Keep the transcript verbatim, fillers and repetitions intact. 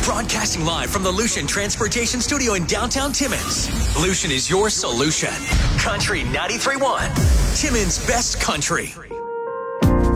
Broadcasting live from the Lucian Transportation Studio in downtown Timmins. Lucian is your solution. Country ninety-three point one. Timmins' best country.